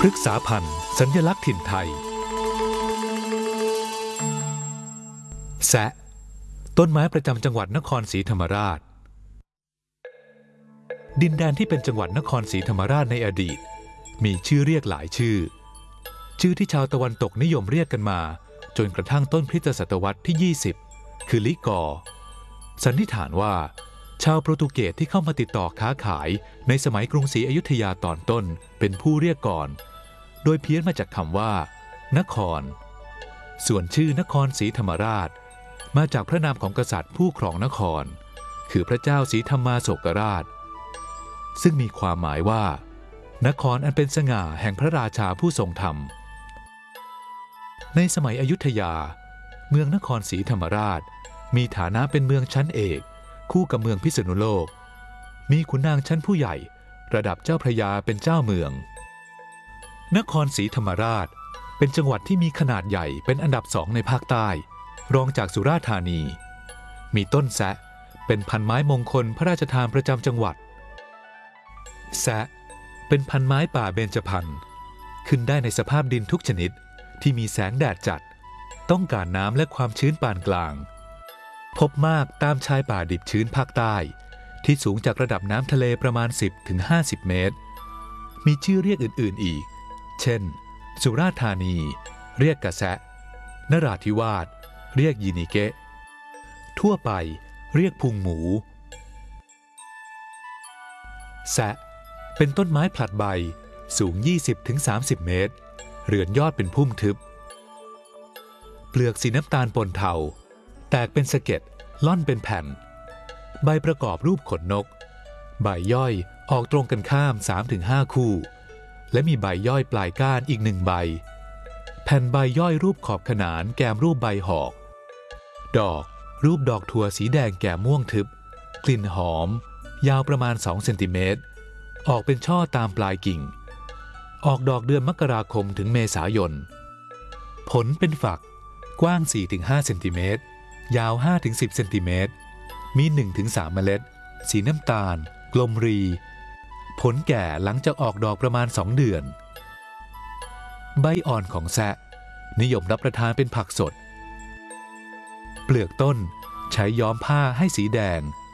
ฤกษาพันธุ์สัญลักษณ์ถิ่นไทยแซะต้นไม้ประจำจังหวัดนครศรีธรรมราชดินแดนที่เป็นจังหวัดนครศรีธรรมราชในอดีตมีชื่อเรียกหลายชื่อที่ชาวตะวันตกนิยมเรียกกันมาจนกระทั่งต้นคริสตศตวรรษที่20คือลิกอร์สันนิษฐานว่าชาวโปรตุเกสที่เข้ามาติดต่อค้าขายในสมัยกรุงศรีอยุธยาตอนต้นเป็นผู้เรียกก่อนโดยเพี้ยนมาจากคำว่านครส่วนชื่อนครศรีธรรมราชมาจากพระนามของกษัตริย์ผู้ครองนครคือพระเจ้าศรีธรรมาโศกราชซึ่งมีความหมายว่านครอันเป็นสง่าแห่งพระราชาผู้ทรงธรรมในสมัยอยุธยาเมืองนครศรีธรรมราชมีฐานะเป็นเมืองชั้นเอกคู่กับเมืองพิษณุโลกมีขุนนางชั้นผู้ใหญ่ระดับเจ้าพระยาเป็นเจ้าเมืองนครศรีธรรมราชเป็นจังหวัดที่มีขนาดใหญ่เป็นอันดับ2ในภาคใต้รองจากสุราษฎร์ธานีมีต้นแซะเป็นพันไม้มงคลพระราชทานประจำจังหวัดแซะเป็นพันไม้ป่าเบญจพรรณขึ้นได้ในสภาพดินทุกชนิดที่มีแสงแดดจัดต้องการน้ำและความชื้นปานกลางพบมากตามชายป่าดิบชื้นภาคใต้ที่สูงจากระดับน้ำทะเลประมาณ 10-50 เมตรมีชื่อเรียกอื่นๆอีกเช่นสุราษฎร์ธานีเรียกกะแซะนราธิวาสเรียกยีนิเกะทั่วไปเรียกพุงหมูแซะเป็นต้นไม้ผลัดใบสูง 20-30 เมตรเรือนยอดเป็นพุ่มทึบเปลือกสีน้ำตาลปนเทาแตกเป็นสะเก็ดล่อนเป็นแผ่นใบประกอบรูปขนนกใบย่อยออกตรงกันข้าม 3-5 คู่และมีใบย่อยปลายก้านอีก1ใบแผ่นใบย่อยรูปขอบขนานแกมรูปใบหอกดอกรูปดอกถั่วสีแดงแก่ม่วงทึบกลิ่นหอมยาวประมาณ2เซนติเมตรออกเป็นช่อตามปลายกิ่งออกดอกเดือนมกราคมถึงเมษายนผลเป็นฝักกว้าง 4-5 เซนติเมตรยาว 5-10 เซนติเมตรมี 1-3 เมล็ดสีน้ำตาลกลมรีผลแก่หลังจากออกดอกประมาณ2เดือนใบอ่อนของแซะนิยมรับประทานเป็นผักสดเปลือกต้นใช้ย้อมผ้าให้สีแดง